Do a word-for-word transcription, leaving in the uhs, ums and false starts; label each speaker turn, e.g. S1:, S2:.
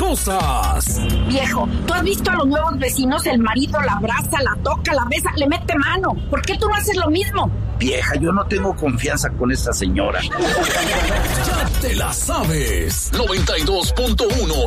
S1: cosas.
S2: Viejo, ¿tú has visto a los nuevos vecinos? El marido la abraza, la toca, la besa, le mete mano. ¿Por qué tú no haces lo mismo?
S3: Vieja, yo no tengo confianza con esta señora.
S1: Ya te la sabes.
S4: noventa y dos punto uno